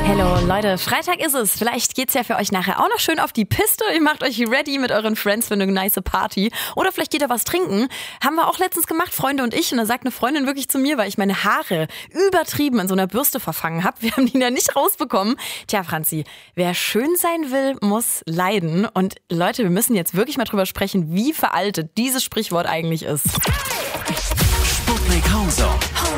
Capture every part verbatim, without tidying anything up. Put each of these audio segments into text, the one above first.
Hello Leute, Freitag ist es. Vielleicht geht's ja für euch nachher auch noch schön auf die Piste. Ihr macht euch ready mit euren Friends für eine nice Party. Oder vielleicht geht ihr was trinken. Haben wir auch letztens gemacht, Freunde und ich. Und da sagt eine Freundin wirklich zu mir, weil ich meine Haare übertrieben in so einer Bürste verfangen habe. Wir haben die ja nicht rausbekommen. Tja, Franzi, wer schön sein will, muss leiden. Und Leute, wir müssen jetzt wirklich mal drüber sprechen, wie veraltet dieses Sprichwort eigentlich ist. Sputnik Homezone.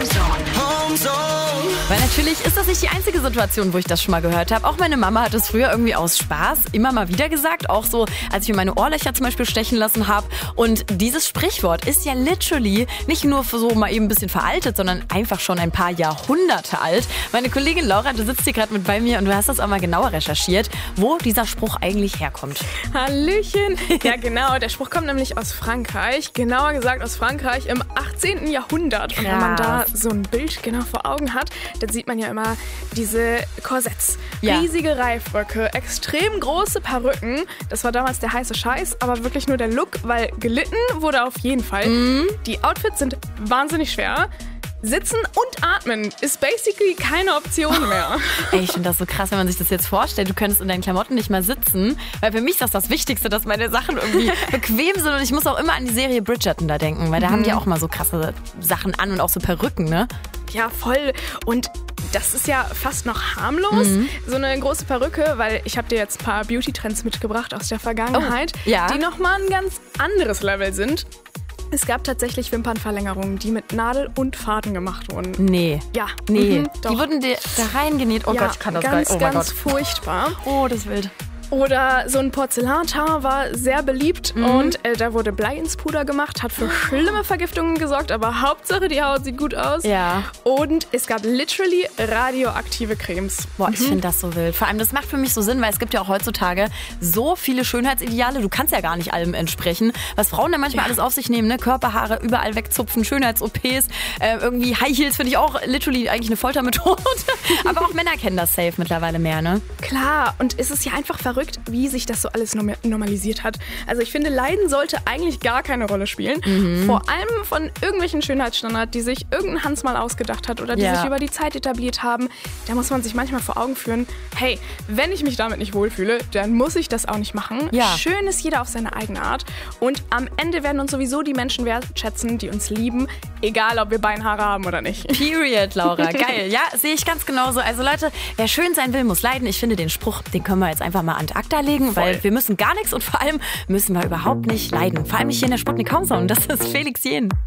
Homezone. Weil natürlich ist das nicht die einzige Situation, wo ich das schon mal gehört habe. Auch meine Mama hat es früher irgendwie aus Spaß immer mal wieder gesagt. Auch so, als ich mir meine Ohrlöcher zum Beispiel stechen lassen habe. Und dieses Sprichwort ist ja literally nicht nur so mal eben ein bisschen veraltet, sondern einfach schon ein paar Jahrhunderte alt. Meine Kollegin Laura, du sitzt hier gerade mit bei mir und du hast das auch mal genauer recherchiert, wo dieser Spruch eigentlich herkommt. Hallöchen. Ja genau, der Spruch kommt nämlich aus Frankreich. Genauer gesagt aus Frankreich im achtzehnten Jahrhundert. Und wenn man da so ein Bild genau vor Augen hat, dann sieht man ja immer diese Korsetts, ja. riesige Reifröcke, extrem große Perücken. Das war damals der heiße Scheiß, aber wirklich nur der Look, weil gelitten wurde auf jeden Fall. Mhm. Die Outfits sind wahnsinnig schwer. Sitzen und atmen ist basically keine Option mehr. Ey, ich finde das so krass, wenn man sich das jetzt vorstellt. Du könntest in deinen Klamotten nicht mal sitzen. Weil für mich ist das das Wichtigste, dass meine Sachen irgendwie bequem sind. Und ich muss auch immer an die Serie Bridgerton da denken. Weil da mhm. haben die auch mal so krasse Sachen an und auch so Perücken, ne? Ja, voll. Und das ist ja fast noch harmlos, mhm. so eine große Perücke, weil ich habe dir jetzt ein paar Beauty-Trends mitgebracht aus der Vergangenheit, oh, ja. die nochmal ein ganz anderes Level sind. Es gab tatsächlich Wimpernverlängerungen, die mit Nadel und Faden gemacht wurden. Nee. Ja. Nee. Mhm, die wurden dir da reingenäht. Oh ja, Gott, ich kann das ganz, gar nicht. Oh mein ganz Gott. furchtbar. Oh, das ist wild. Oder so ein Porzellanteint war sehr beliebt mhm. und äh, da wurde Blei ins Puder gemacht, hat für schlimme Vergiftungen gesorgt, aber Hauptsache die Haut sieht gut aus. Ja. Und es gab literally radioaktive Cremes. Boah, mhm. ich finde das so wild. Vor allem, das macht für mich so Sinn, weil es gibt ja auch heutzutage so viele Schönheitsideale. Du kannst ja gar nicht allem entsprechen. Was Frauen dann manchmal ja. alles auf sich nehmen, ne? Körperhaare überall wegzupfen, Schönheits-O Ps, äh, irgendwie High Heels finde ich auch literally eigentlich eine Foltermethode. Aber auch Männer kennen das safe mittlerweile mehr, ne? Klar, und es ist ja einfach verrückt, wie sich das so alles normalisiert hat. Also ich finde, Leiden sollte eigentlich gar keine Rolle spielen. Mhm. Vor allem von irgendwelchen Schönheitsstandards, die sich irgendein Hans mal ausgedacht hat oder die ja. sich über die Zeit etabliert haben. Da muss man sich manchmal vor Augen führen, hey, wenn ich mich damit nicht wohlfühle, dann muss ich das auch nicht machen. Ja. Schön ist jeder auf seine eigene Art. Und am Ende werden uns sowieso die Menschen wertschätzen, die uns lieben, egal ob wir Beinhaare haben oder nicht. Period, Laura. Geil. Ja, sehe ich ganz genauso. Also Leute, wer schön sein will, muss leiden. Ich finde, den Spruch, den können wir jetzt einfach mal an ad acta legen, Voll. weil wir müssen gar nichts und vor allem müssen wir überhaupt nicht leiden. Vor allem nicht hier in der Sputnik Homezone. Das ist Felix Jen.